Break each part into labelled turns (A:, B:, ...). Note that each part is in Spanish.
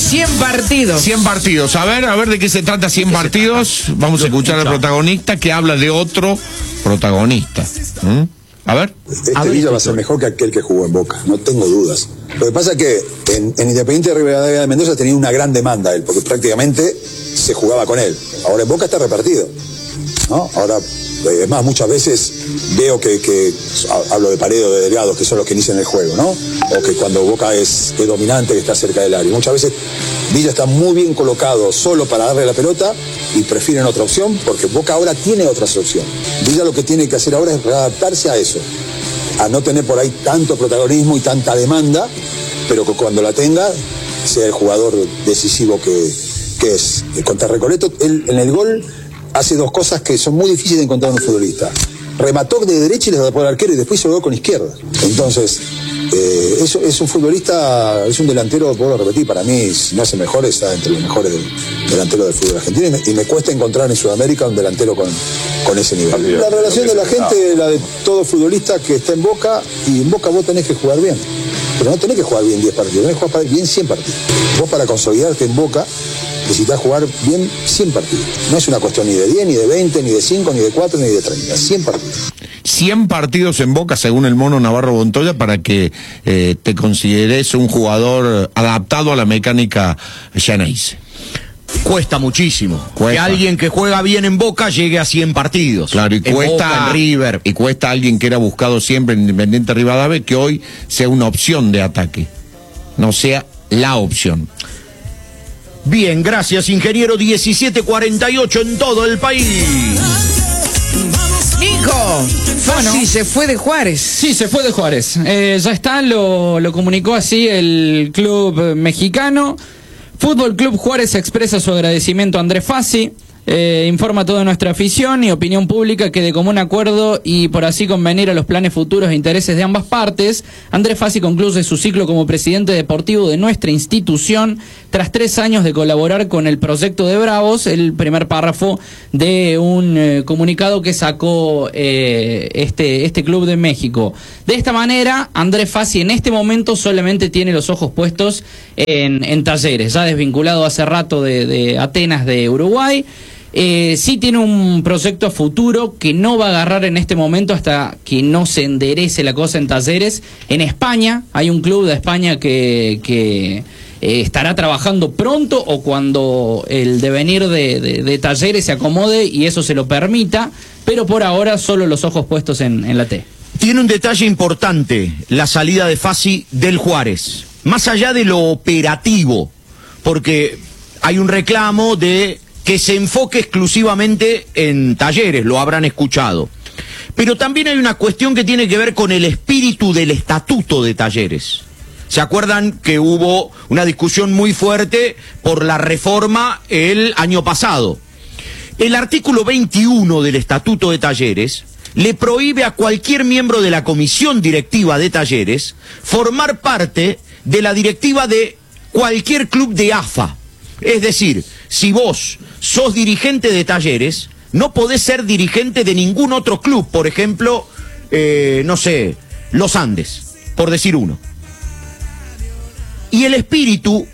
A: 100 partidos.
B: 100 partidos. A ver de qué se trata 100 partidos. Vamos a escuchar al protagonista que habla de otro protagonista. A ver.
C: Villa va a ser mejor que aquel que jugó en Boca, no tengo dudas. Lo que pasa es que en Independiente de Rivadavia de Mendoza tenía una gran demanda él, porque prácticamente se jugaba con él. Ahora en Boca está repartido, ¿no? Ahora, es más, muchas veces veo que hablo de Paredes o de Delgado, que son los que inician el juego, ¿no? O que cuando Boca es dominante, que está cerca del área. Muchas veces Villa está muy bien colocado solo para darle la pelota y prefieren otra opción, porque Boca ahora tiene otra opción. Villa lo que tiene que hacer ahora es readaptarse a eso, a no tener por ahí tanto protagonismo y tanta demanda, pero que cuando la tenga sea el jugador decisivo que es. Contra Recoleto, él en el gol hace dos cosas que son muy difíciles de encontrar en un futbolista. Remató de derecha y le tapó al arquero y después se lo dio con izquierda. Entonces, es un futbolista, es un delantero, puedo repetir, para mí, si no hace mejor, está entre los mejores delanteros del fútbol argentino, y me cuesta encontrar en Sudamérica un delantero con ese nivel. La relación de la gente, la de todo futbolista que está en Boca, y en Boca vos tenés que jugar bien, pero no tenés que jugar bien 10 partidos, tenés que jugar bien 100 partidos. Vos para consolidarte en Boca necesitas jugar bien 100 partidos. No es una cuestión ni de 10, ni de 20, ni de 5, ni de 4, ni de 30. 100 partidos.
B: 100 partidos en Boca, según el Mono Navarro Montoya, para que te consideres un jugador adaptado a la mecánica Xeneize.
D: Cuesta muchísimo. Que alguien que juega bien en Boca llegue a 100 partidos.
B: Claro, y
D: en
B: cuesta
D: Boca, en River.
B: Y cuesta a alguien que era buscado siempre en Independiente Rivadavia que hoy sea una opción de ataque, no sea la opción.
D: Bien, gracias, ingeniero. 17:48 en todo el país.
A: Nico, Fassi se fue de Juárez.
E: Sí, se fue de Juárez. Ya está, lo comunicó así el club mexicano. Fútbol Club Juárez expresa su agradecimiento a Andrés Fassi. Informa a toda nuestra afición y opinión pública que de común acuerdo y por así convenir a los planes futuros e intereses de ambas partes, Andrés Fassi concluye su ciclo como presidente deportivo de nuestra institución tras 3 años de colaborar con el proyecto de Bravos, el primer párrafo de un comunicado que sacó este club de México. De esta manera, Andrés Fassi en este momento solamente tiene los ojos puestos en Talleres, ya desvinculado hace rato de Atenas de Uruguay. Sí tiene un proyecto a futuro que no va a agarrar en este momento hasta que no se enderece la cosa en Talleres. En España, hay un club de España que estará trabajando pronto o cuando el devenir de Talleres se acomode y eso se lo permita, pero por ahora solo los ojos puestos en la T.
D: Tiene un detalle importante, la salida de Fassi del Juárez, más allá de lo operativo, porque hay un reclamo de que se enfoque exclusivamente en Talleres, lo habrán escuchado. Pero también hay una cuestión que tiene que ver con el espíritu del estatuto de Talleres. ¿Se acuerdan que hubo una discusión muy fuerte por la reforma el año pasado? El artículo 21 del estatuto de Talleres le prohíbe a cualquier miembro de la comisión directiva de Talleres formar parte de la directiva de cualquier club de AFA. Es decir, si vos sos dirigente de Talleres, no podés ser dirigente de ningún otro club, por ejemplo, no sé, Los Andes, por decir uno. Y el espíritu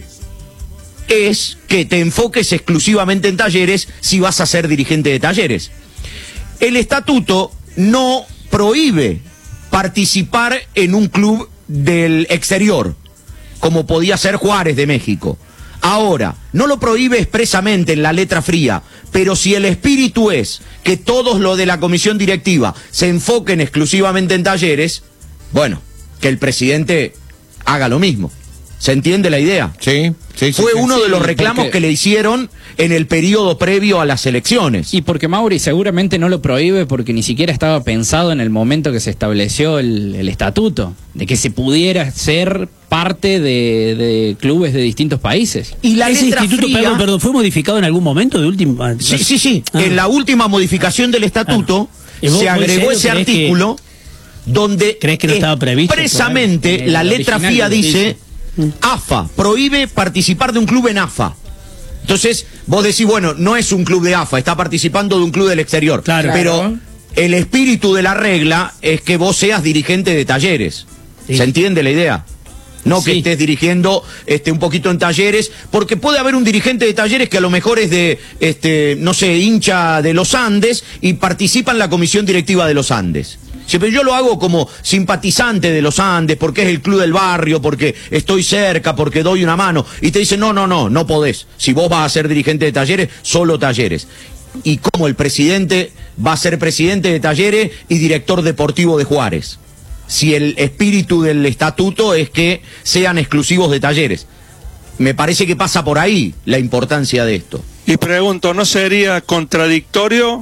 D: es que te enfoques exclusivamente en Talleres si vas a ser dirigente de Talleres. El estatuto no prohíbe participar en un club del exterior, como podía ser Juárez de México. Ahora, no lo prohíbe expresamente en la letra fría, pero si el espíritu es que todos los de la comisión directiva se enfoquen exclusivamente en Talleres, bueno, que el presidente haga lo mismo. ¿Se entiende la idea?
B: Sí.
D: Fue uno de los reclamos que le hicieron en el periodo previo a las elecciones.
E: Y porque Mauri seguramente no lo prohíbe porque ni siquiera estaba pensado en el momento que se estableció el estatuto, de que se pudiera ser parte de clubes de distintos países.
D: Y la
F: ese
D: letra
F: instituto,
D: fría,
F: perdón, ¿fue modificado en algún momento de última?
D: Sí. En la última modificación del estatuto se agregó ese artículo donde
F: ¿crees que no estaba previsto?
D: Expresamente la letra fría dice AFA, prohíbe participar de un club en AFA. Entonces vos decís, bueno, no es un club de AFA, está participando de un club del exterior.
F: Claro.
D: Pero el espíritu de la regla es que vos seas dirigente de Talleres. Sí. ¿Se entiende la idea? No que
F: Sí.
D: estés dirigiendo un poquito en Talleres, porque puede haber un dirigente de Talleres que a lo mejor es de, no sé, hincha de los Andes y participa en la comisión directiva de los Andes. Sí, pero yo lo hago como simpatizante de los Andes, porque es el club del barrio, porque estoy cerca, porque doy una mano. Y te dicen, no podés. Si vos vas a ser dirigente de Talleres, solo Talleres. Y como el presidente va a ser presidente de Talleres y director deportivo de Juárez. Si el espíritu del estatuto es que sean exclusivos de Talleres. Me parece que pasa por ahí la importancia de esto.
G: Y pregunto, ¿no sería contradictorio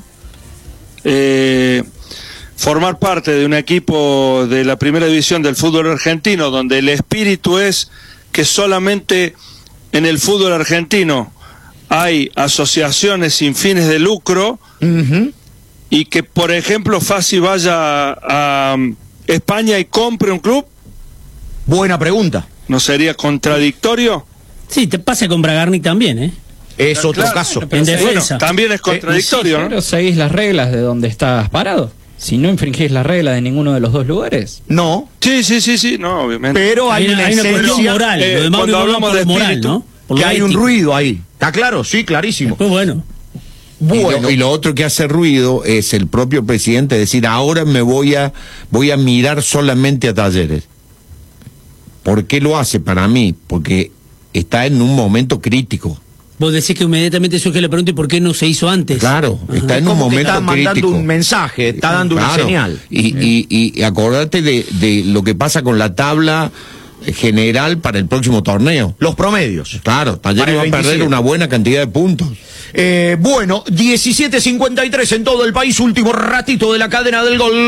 G: formar parte de un equipo de la primera división del fútbol argentino, donde el espíritu es que solamente en el fútbol argentino hay asociaciones sin fines de lucro, y que, por ejemplo, Fassi vaya a España y compre un club?
D: Buena pregunta.
G: ¿No sería contradictorio?
F: Sí, te pasa con Bragarnik también, ¿eh?
D: Es otro
G: Claro,
D: caso.
F: En defensa.
G: También es contradictorio, ¿no?
E: Pero seguís las reglas de donde estás parado. Si no infringís las reglas de ninguno de los dos lugares.
D: No,
G: Sí, no, obviamente.
D: pero hay una
F: cuestión
D: esencia
F: moral. Lo de
G: cuando
F: Mauro
G: hablamos
F: por
G: de
F: lo moral,
G: espíritu,
F: ¿no? Por
D: que
F: lo
D: hay un
F: ético.
D: ruido ahí. ¿Está claro? Sí, clarísimo.
F: Pues bueno.
B: Y lo otro que hace ruido es el propio presidente decir, ahora me voy a mirar solamente a Talleres. ¿Por qué lo hace? Para mí, porque está en un momento crítico.
F: Vos decís que inmediatamente surge la pregunta, ¿y por qué no se hizo antes?
B: Claro, está en un
D: Como que
B: momento
D: está mandando
B: crítico.
D: un mensaje, está dando una
B: Claro.
D: señal.
B: Y acordate de lo que pasa con la tabla general para el próximo torneo.
D: Los promedios.
B: Claro,
D: Para
B: Talleres
D: el
B: va a perder
D: 27.
B: una buena cantidad de puntos.
D: Bueno, 17:53 en todo el país, último ratito de la cadena del gol.